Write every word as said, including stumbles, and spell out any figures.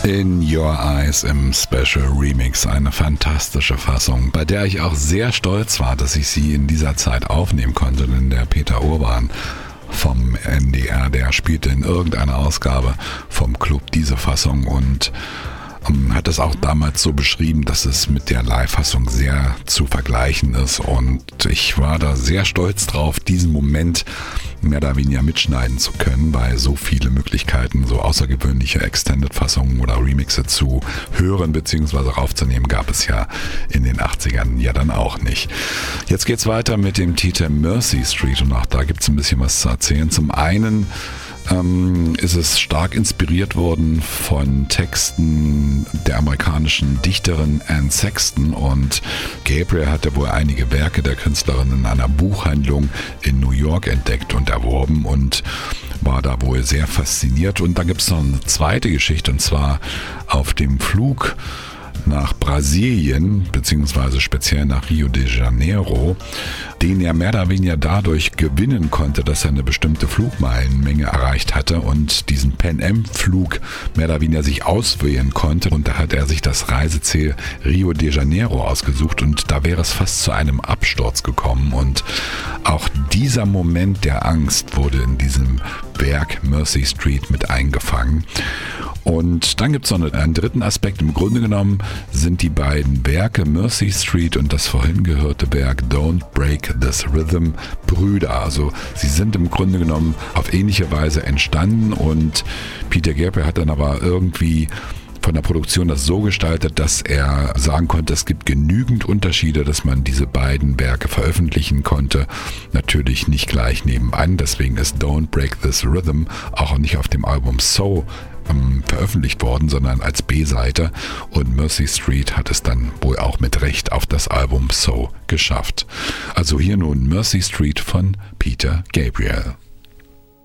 In Your Eyes im Special Remix, eine fantastische Fassung, bei der ich auch sehr stolz war, dass ich sie in dieser Zeit aufnehmen konnte, denn der Peter Urban vom N D R, der spielte in irgendeiner Ausgabe vom Club diese Fassung und hat es auch damals so beschrieben, dass es mit der Live-Fassung sehr zu vergleichen ist und ich war da sehr stolz drauf, diesen Moment mehr oder weniger mitschneiden zu können, weil so viele Möglichkeiten, so außergewöhnliche Extended-Fassungen oder Remixe zu hören bzw. aufzunehmen, gab es ja in den achtzigern ja dann auch nicht. Jetzt geht's weiter mit dem Titel Mercy Street und auch da gibt es ein bisschen was zu erzählen. Zum einen Ähm, ist es stark inspiriert worden von Texten der amerikanischen Dichterin Anne Sexton und Gabriel hatte wohl einige Werke der Künstlerin in einer Buchhandlung in New York entdeckt und erworben und war da wohl sehr fasziniert. Und dann gibt es noch eine zweite Geschichte und zwar auf dem Flug nach Brasilien, beziehungsweise speziell nach Rio de Janeiro, den er mehr oder weniger dadurch gewinnen konnte, dass er eine bestimmte Flugmeilenmenge erreicht hatte und diesen Pan-Am-Flug mehr oder weniger sich auswählen konnte. Und da hat er sich das Reiseziel Rio de Janeiro ausgesucht und da wäre es fast zu einem Absturz gekommen. Und auch dieser Moment der Angst wurde in diesem Werk Mercy Street mit eingefangen. Und dann gibt es noch einen dritten Aspekt. Im Grunde genommen sind die beiden Werke Mercy Street und das vorhin gehörte Werk Don't Break This Rhythm Brüder. Also sie sind im Grunde genommen auf ähnliche Weise entstanden und Peter Gabriel hat dann aber irgendwie von der Produktion das so gestaltet, dass er sagen konnte, es gibt genügend Unterschiede, dass man diese beiden Werke veröffentlichen konnte. Natürlich nicht gleich nebenan, deswegen ist Don't Break This Rhythm auch nicht auf dem Album So ähm, veröffentlicht worden, sondern als B-Seite und Mercy Street hat es dann wohl auch mit Recht auf das Album So geschafft. Also hier nun Mercy Street von Peter Gabriel.